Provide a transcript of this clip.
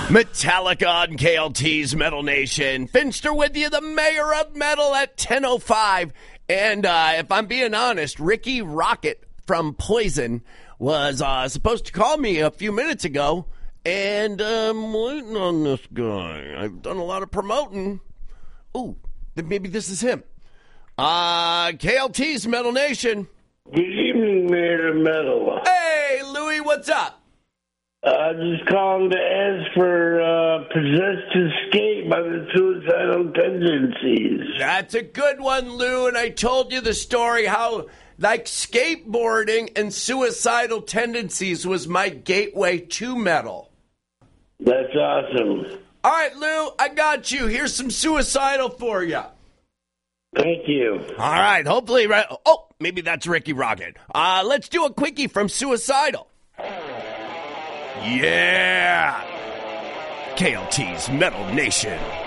Metallica on KLT's Metal Nation. Finster with you, the mayor of metal at 10:05. And if I'm being honest, Ricky Rocket from Poison was supposed to call me a few minutes ago, and I'm waiting on this guy. I've done a lot of promoting. Ooh, then maybe this is him. KLT's Metal Nation. Good evening, Mayor of Metal. Hey, Louie, what's up? Just calling to ask for Possessed to Escape by the Suicidal Tendencies. That's a good one, Lou, and I told you the story how, like, skateboarding and Suicidal Tendencies was my gateway to metal. That's awesome. All right, Lou, I got you. Here's some Suicidal for you. Thank you. All right, hopefully, right. Oh, maybe that's Ricky Rocket. Let's do a quickie from Suicidal. Yeah! KLT's Metal Nation.